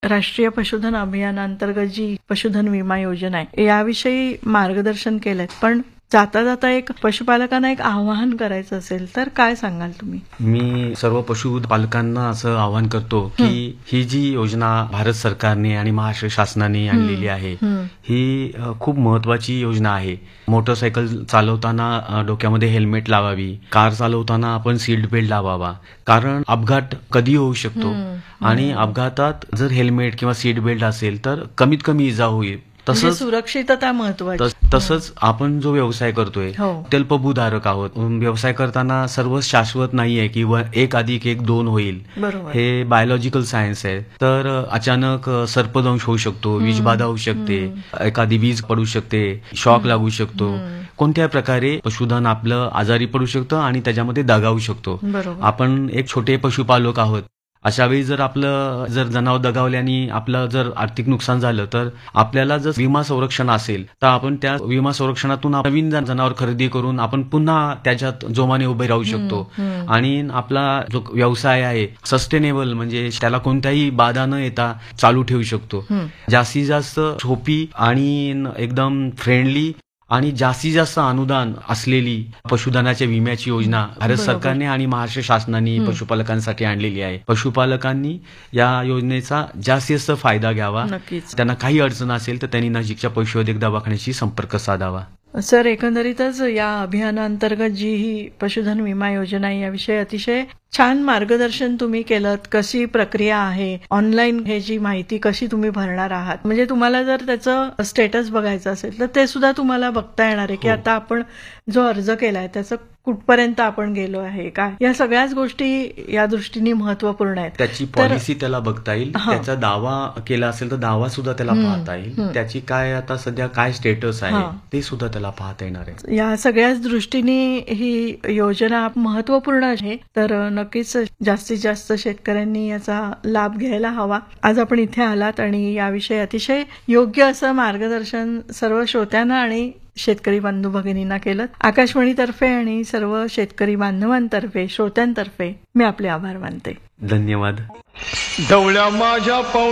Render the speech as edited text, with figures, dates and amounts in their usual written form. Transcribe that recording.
राष्ट्रीय पशुधन अभियानांतर्गत जी पशुधन विमा योजना आहे याविषयी मार्गदर्शन केलंय, पण जाता जाता एक पशुपालकांना एक आवाहन करायचं असेल तर काय सांगाल तुम्ही? मी सर्व पशुपालकांना असं आवाहन करतो की ही जी योजना भारत सरकारने आणि महाराष्ट्र शासनाने आणलेली आहे ही खूप महत्वाची योजना आहे. मोटरसायकल चालवताना डोक्यामध्ये हेल्मेट लावावी, कार चालवताना आपण सीट बेल्ट लावावा, कारण अपघात कधी होऊ शकतो आणि अपघातात जर हेल्मेट किंवा सीट बेल्ट असेल तर कमीत कमी इजा होईल. तसंच सुरक्षितता महत्वाची. तसंच आपण जो व्यवसाय करतोय अल्पभूधारक आहोत. व्यवसाय करताना सर्व शाश्वत नाहीये की 1+1=2 होईल. हे बायोलॉजिकल सायन्स आहे. तर अचानक सर्पदंश होऊ शकतो, विषबाधा होऊ शकते, एखादी वीज पडू शकते, शॉक लागू शकतो. कोणत्या प्रकारे पशुधन आपलं आजारी पडू शकतं आणि त्याच्यामध्ये दगावू शकतो. आपण एक छोटे पशुपालक आहोत. अशा वेळी जर जनावर दगावल्याने आपलं जर आर्थिक नुकसान झालं तर आपल्याला जर विमा संरक्षण असेल तर आपण त्या विमा संरक्षणातून नवीन जनावर खरेदी करून आपण पुन्हा त्याच्यात जोमाने उभे राहू शकतो आणि आपला जो व्यवसाय आहे सस्टेनेबल म्हणजे त्याला कोणत्याही बाधा न येता चालू ठेवू शकतो. जास्तीत जास्त सोपी आणि एकदम फ्रेंडली आणि जास्तीत जास्त अनुदान असलेली पशुधनाच्या विम्याची योजना भारत सरकारने आणि महाराष्ट्र शासनाने पशुपालकांसाठी आणलेली आहे. पशुपालकांनी या योजनेचा जास्तीत जास्त फायदा घ्यावा. त्यांना काही अडचण असेल तर त्यांनी नजीकच्या पशुवैद्यक दवाखान्याशी संपर्क साधावा. सर, एकंदरीतच या अभियानांतर्गत जी ही पशुधन विमा योजना आहे याविषयी अतिशय छान मार्गदर्शन तुम्ही केलं. कशी प्रक्रिया आहे, ऑनलाईन हे जी माहिती कशी तुम्ही भरणार आहात, म्हणजे तुम्हाला जर त्याचं स्टेटस बघायचं असेल तर ते सुद्धा तुम्हाला बघता येणार आहे की आता आपण जो अर्ज केलाय त्याचं कुठपर्यंत आपण गेलो आहे काय, या सगळ्याच गोष्टी या दृष्टीने महत्वपूर्ण आहेत. त्याची पॉलिसी त्याला बघता येईल, त्याचा दावा केला असेल तर दावा सुद्धा त्याला पाहता येईल, त्याची काय आता सध्या काय स्टेटस आहे ते सुद्धा त्याला पाहता येणार आहे. या सगळ्याच दृष्टीने ही योजना महत्वपूर्ण आहे. तर नक्कीच जास्तीत जास्त शेतकऱ्यांनी याचा लाभ घ्यायला हवा. आज आपण इथे आलात आणि याविषयी अतिशय योग्य असं मार्गदर्शन सर्व श्रोत्यांना आणि शेतकरी बंधू भगिनींना केलं. आकाशवाणीतर्फे आणि सर्व शेतकरी बांधवांतर्फे, श्रोत्यांतर्फे मी आपले आभार मानते. धन्यवाद.